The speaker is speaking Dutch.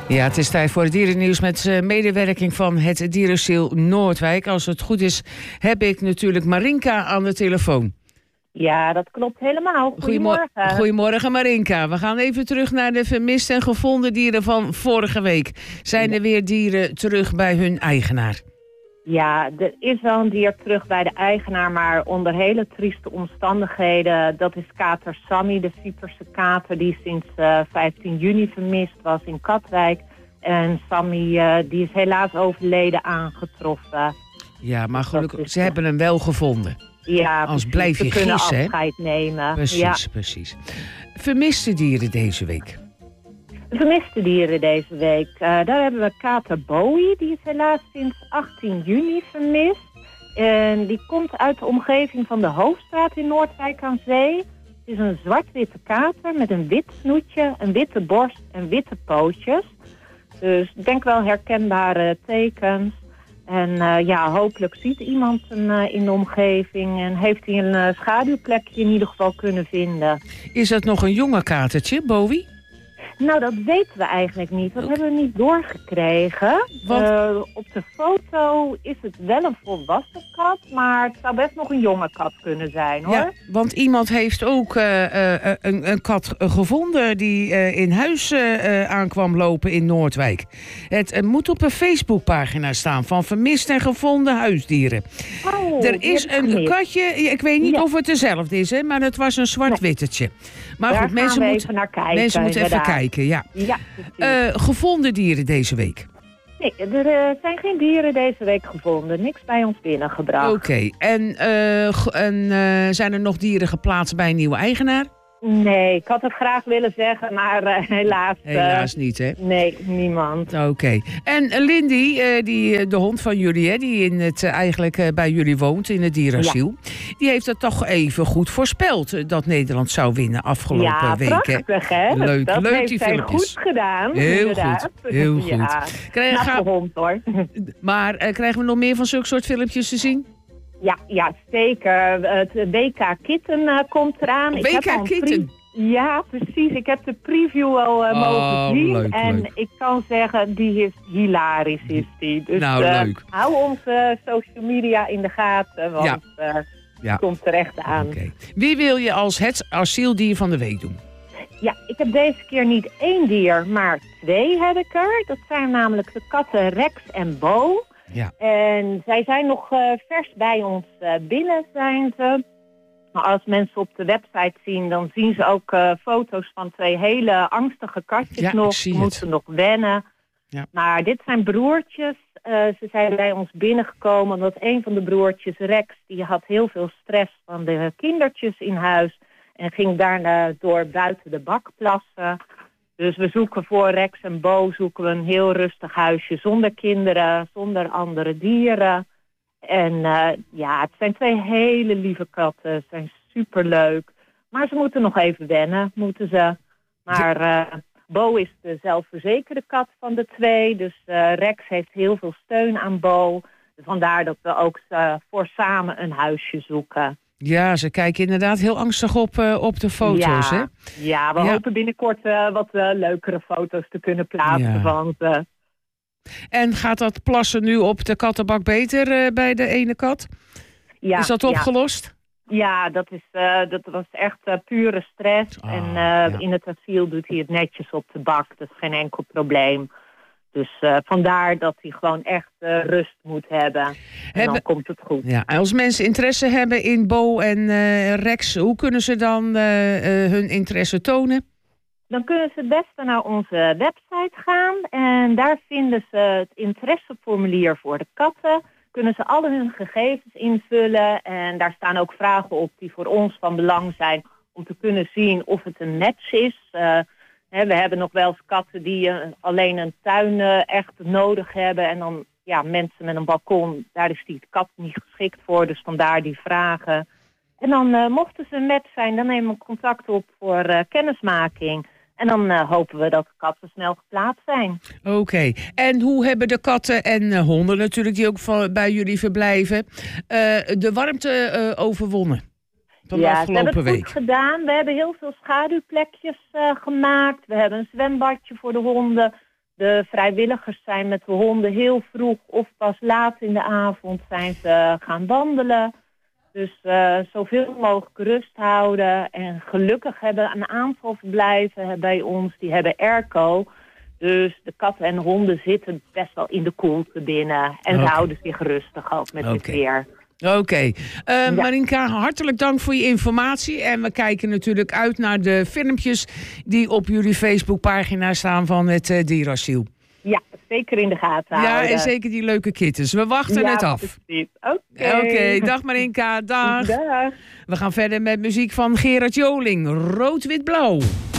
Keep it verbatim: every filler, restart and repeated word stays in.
Ja, het is tijd voor het dierennieuws met uh, medewerking van het Dierenasiel Noordwijk. Als het goed is, heb ik natuurlijk Marinka aan de telefoon. Ja, dat klopt helemaal. Goedemorgen. Goedemorgen, Goedemorgen Marinka. We gaan even terug naar de vermiste en gevonden dieren van vorige week. Zijn er weer dieren terug bij hun eigenaar? Ja, er is wel een dier terug bij de eigenaar, maar onder hele trieste omstandigheden. Dat is kater Sammy, de Cyperse kater die sinds uh, vijftien juni vermist was in Katwijk. En Sammy uh, die is helaas overleden aangetroffen. Ja, maar gelukkig, ze hebben hem wel gevonden. Ja, anders blijf je gissen, hè? Ze kunnen afscheid nemen. Precies, ja. precies. Vermiste dieren deze week? Vermiste dieren deze week. Uh, daar hebben we kater Bowie. Die is helaas sinds achttien juni vermist. En die komt uit de omgeving van de Hoofdstraat in Noordwijk aan Zee. Het is een zwart-witte kater met een wit snoetje, een witte borst en witte pootjes. Dus ik denk wel herkenbare tekens. En uh, ja, hopelijk ziet iemand hem uh, in de omgeving en heeft hij een uh, schaduwplekje in ieder geval kunnen vinden. Is dat nog een jonge katertje, Bowie? Nou, dat weten we eigenlijk niet. Dat hebben we niet doorgekregen. Want... Uh, op de foto is het wel een volwassen kat, maar het zou best nog een jonge kat kunnen zijn, hoor. Ja, want iemand heeft ook uh, uh, een, een kat gevonden die uh, in huis uh, aankwam lopen in Noordwijk. Het uh, moet op een Facebookpagina staan van vermist en gevonden huisdieren. Oh, er is een gemist. katje, ik weet niet ja. of het dezelfde is, hè, maar het was een zwart-wittetje. Maar Daar goed, gaan mensen we moeten even naar kijken. mensen moeten even inderdaad. kijken, ja. ja uh, gevonden dieren deze week? Nee, er uh, zijn geen dieren deze week gevonden. Niks bij ons binnengebracht. Oké, okay. en, uh, en uh, zijn er nog dieren geplaatst bij een nieuwe eigenaar? Nee, ik had het graag willen zeggen, maar uh, helaas... Uh, helaas niet, hè? Nee, niemand. Oké. Okay. En uh, Lindy, uh, die, uh, de hond van jullie, hè, die in het, uh, eigenlijk uh, bij jullie woont, in het dierenasiel... Ja. Die heeft het toch even goed voorspeld, uh, dat Nederland zou winnen afgelopen ja, week, hè? prachtig, hè? Leuk, dat leuk heeft die zij filmpjes. goed gedaan, heel inderdaad. Goed, heel goed. Ja, Krijg, ga... hond, hoor. Maar uh, krijgen we nog meer van zulke soort filmpjes te zien? Ja, ja zeker. Het W K Kitten uh, komt eraan. W K Kitten? Ja, precies. Ik heb de preview al uh, oh, mogen zien. Leuk, en leuk. ik kan zeggen, die is hilarisch, is die. Dus nou, uh, leuk. hou onze social media in de gaten, want ja. uh, ja. het komt terecht aan. Okay. Wie wil je als het asieldier van de week doen? Ja, ik heb deze keer niet één dier, maar twee heb ik er. Dat zijn namelijk de katten Rex en Bo. Ja. En zij zijn nog uh, vers bij ons uh, binnen, zijn ze. Maar als mensen op de website zien, dan zien ze ook uh, foto's van twee hele angstige katjes ja, nog. Ze moeten nog wennen. Ja. Maar dit zijn broertjes. Uh, ze zijn bij ons binnengekomen omdat een van de broertjes, Rex, die had heel veel stress van de kindertjes in huis. En ging daarna door buiten de bak plassen. Dus we zoeken voor Rex en Bo zoeken we een heel rustig huisje zonder kinderen, zonder andere dieren. En uh, ja, het zijn twee hele lieve katten. Ze zijn superleuk. Maar ze moeten nog even wennen, moeten ze. Maar uh, Bo is de zelfverzekerde kat van de twee. Dus uh, Rex heeft heel veel steun aan Bo. Vandaar dat we ook uh, voor samen een huisje zoeken. Ja, ze kijken inderdaad heel angstig op, uh, op de foto's, ja, hè? Ja, we ja. hopen binnenkort uh, wat uh, leukere foto's te kunnen plaatsen ja. van ze. En gaat dat plassen nu op de kattenbak beter uh, bij de ene kat? Ja, is dat opgelost? Ja, ja dat, is, uh, dat was echt uh, pure stress. Oh, en uh, ja. in het asiel doet hij het netjes op de bak. Dat is geen enkel probleem. Dus uh, vandaar dat hij gewoon echt uh, rust moet hebben. En hebben... dan komt het goed. Ja, en als mensen interesse hebben in Bo en uh, Rex, hoe kunnen ze dan uh, uh, hun interesse tonen? Dan kunnen ze het beste naar onze website gaan. En daar vinden ze het interesseformulier voor de katten. Kunnen ze al hun gegevens invullen. En daar staan ook vragen op die voor ons van belang zijn. Om te kunnen zien of het een match is. Uh, hè, we hebben nog wel eens katten die uh, alleen een tuin uh, echt nodig hebben. En dan ja, mensen met een balkon, daar is die kat niet geschikt voor. Dus vandaar die vragen. En dan uh, mochten ze een match zijn, dan nemen we contact op voor uh, kennismaking. En dan uh, hopen we dat de katten snel geplaatst zijn. Oké. Okay. En hoe hebben de katten en uh, honden natuurlijk die ook van, bij jullie verblijven uh, de warmte uh, overwonnen? Van de ja, afgelopen we hebben het week. goed gedaan. We hebben heel veel schaduwplekjes uh, gemaakt. We hebben een zwembadje voor de honden. De vrijwilligers zijn met de honden heel vroeg of pas laat in de avond zijn ze gaan wandelen. Dus uh, zoveel mogelijk rust houden. En gelukkig hebben een aantal verblijven bij ons, die hebben airco. Dus de katten en de honden zitten best wel in de koelte binnen. En okay. ze houden zich rustig ook met okay. het weer. Oké. Okay. Uh, ja. Marinka, hartelijk dank voor je informatie. En we kijken natuurlijk uit naar de filmpjes die op jullie Facebookpagina staan van het uh, dierasiel. Ja, zeker in de gaten houden. Ja, en zeker die leuke kittens. We wachten ja, het af. Oké. Okay. Okay, dag Marinka, dag. Dag. We gaan verder met muziek van Gerard Joling, Rood, Wit, Blauw.